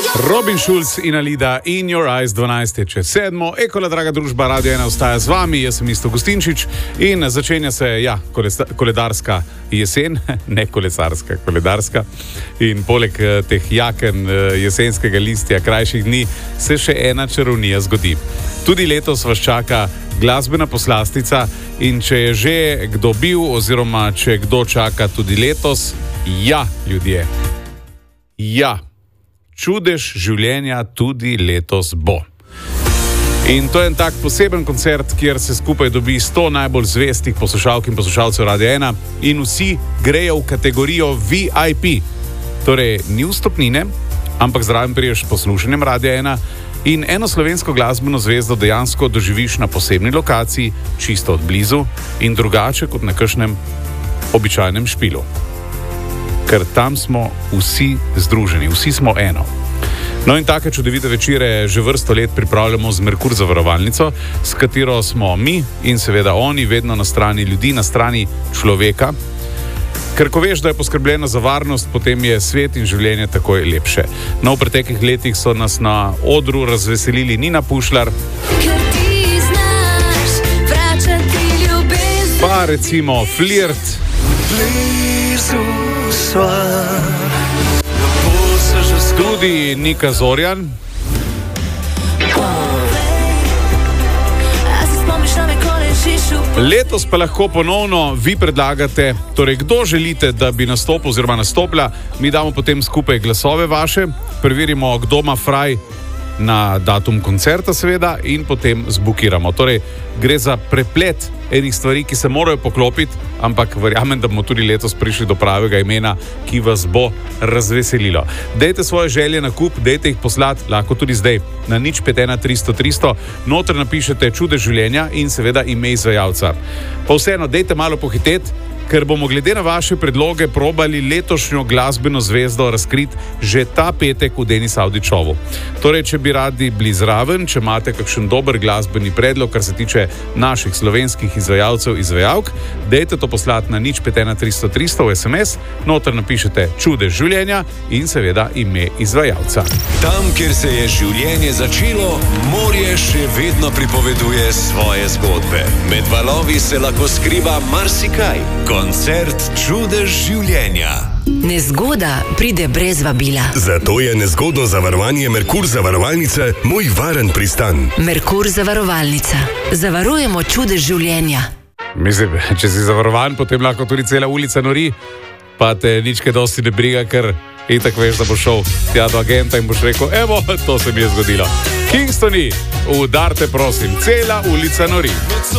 Robin Schulz in Alida In Your Eyes 12:07. Ekola, draga družba, Radio 1 ostaja z vami, jaz sem Isto Gustinčič in začenja se, koledarska jesen, ne kolesarska, koledarska. In poleg teh jaken jesenskega listja krajših dni se še ena čarovnija zgodi. Tudi letos vas čaka glasbena poslastica in če je že kdo bil oziroma če kdo čaka tudi letos, ljudje. Čudež življenja tudi letos bo. In to je en tak poseben koncert, kjer se skupaj dobi 100 najbolj zvestih poslušalk in poslušalcev Radia 1 in vsi grejo v kategorijo VIP. Torej, ni vstopnine, ampak zraven priješ poslušanjem Radia 1 in eno slovensko glasbeno zvezdo dejansko doživiš na posebni lokaciji, čisto od blizu in drugače kot na kakšnem običajnem špilu. Ker tam smo vsi združeni, vsi smo eno. No in take čudovite večere že vrsto let pripravljamo z Merkur zavarovalnico, s katero smo mi in seveda oni vedno na strani ljudi, na strani človeka. Ker ko veš, da je poskrbljeno za varnost, potem je svet in življenje takoj lepše. No, v preteklih letih so nas na odru razveselili Nina Pušlar, pa recimo Flirt, tudi Nika Zorjan, letos pa lahko ponovno vi predlagate, torej kdo želite, da bi nastopil oziroma nastopila, mi damo potem skupaj glasove vaše, preverimo, kdo ima fraj na datum koncerta seveda in potem zbukiramo. Torej, gre za preplet enih stvari, ki se morajo poklopiti, ampak verjamem, da bomo tudi letos prišli do pravega imena, ki vas bo razveselilo. Dajte svoje želje na kup, dajte jih poslati, lahko tudi zdaj, na 051 300 300, noter napišete Čudež življenja in seveda ime izvajalca. Pa vseeno, dajte malo pohiteti, ker bomo glede na vaše predloge probali letošnjo glasbeno zvezdo razkriti že ta petek v Denis Avdićovu. Torej, če bi radi bili zraven, če imate kakšen dober glasbeni predlog, kar se tiče naših slovenskih izvajalcev, izvajalk, dajte to poslati na 051 300 300 v SMS, noter napišete Čudež življenja in seveda ime izvajalca. Tam, kjer se je življenje začelo, morje še vedno pripoveduje svoje zgodbe. Med valovi se lahko skriva marsikaj. Koncert Čudež življenja. Nezgoda pride brez vabila. Zato je nezgodno zavarovanje Merkur zavarovalnice moj varen pristan. Merkur zavarovalnica. Zavarujemo čudež življenja. Mislim, če si zavarovan, potem lahko tudi cela ulica nori, pa te nič kaj dosti ne briga, ker itak veš, da boš šel tja do agenta in boš rekel, evo, to se mi je zgodilo. Kingstoni, udarte prosim, cela ulica nori.